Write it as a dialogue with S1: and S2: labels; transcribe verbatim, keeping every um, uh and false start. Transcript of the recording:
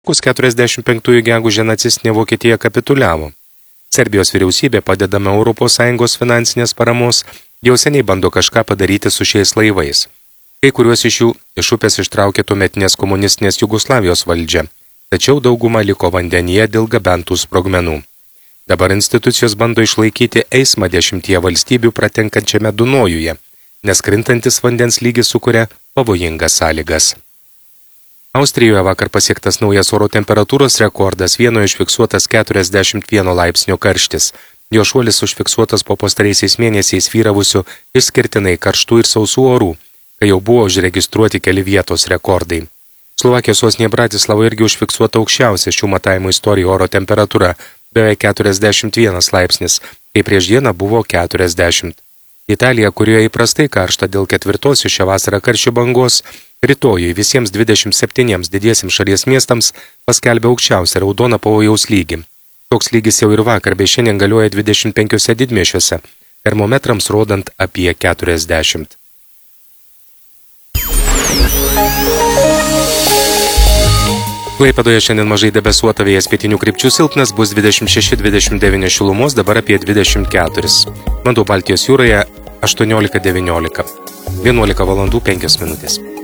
S1: keturiasdešimt penktųjų gegužę nacistinė Vokietija kapituliavo. Serbijos vyriausybė, padedama Europos Sąjungos finansinės paramos, jau seniai bando kažką padaryti su šiais laivais. Kai kuriuos iš jų iš upės ištraukė tuometinės komunistinės Jugoslavijos valdžia, tačiau dauguma liko vandenyje dėl gabentų sprogmenų. Dabar institucijos bando išlaikyti eismą dešimtyje valstybių pratenkančiame Dunojuje, nes krintantis vandens lygis sukuria pavojingas sąlygas. Austrijoje vakar pasiektas naujas oro temperatūros rekordas, vienoje užfiksuotas keturiasdešimt vieno laipsnio karštis. Jo šuolis užfiksuotas po pastaraisiais mėnesiais vyravusių išskirtinai karštų ir sausų orų, kai jau buvo užregistruoti keli vietos rekordai. Slovakijos sostinėje Bratislavoje irgi užfiksuota aukščiausia šių matavimų istorijų oro temperatūra, beveik keturiasdešimt vienas laipsnis, kai prieš dieną buvo keturiasdešimt. Italija, kurioje įprastai karšta dėl ketvirtosios šią vasarą karščių bangos, rytojui visiems dvidešimt septyniems didiesiems šalies miestams paskelbė aukščiausią raudoną pavojaus lygį. Toks lygis jau ir vakar bei šiandien galioja dvidešimt penkiuose didmiesčiuose, termometrams rodant apie keturiasdešimt. Klaipėdoje šiandien mažai debesuota, vėjas pietinių krypčių silpnas, bus dvidešimt šeši dvidešimt devyni šilumos, dabar apie dvidešimt keturis. Vanduo Baltijos jūroje aštuoniolika devyniolika. vienuolika valandų penkios minutės.